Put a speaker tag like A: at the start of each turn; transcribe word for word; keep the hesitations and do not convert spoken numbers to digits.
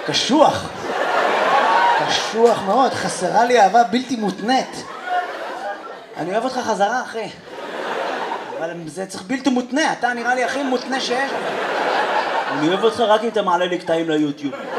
A: קשוח. קשוח מאוד, חסרה לי אהבה בלתי מותנית. אני אוהב אותך חזרה, אחי. אבל זה צריך בלתי מותנה, אתה נראה לי הכי מותנה שיש.
B: אני אוהב אותך רק אם אתה מעלה לי קטעים ליוטיוב.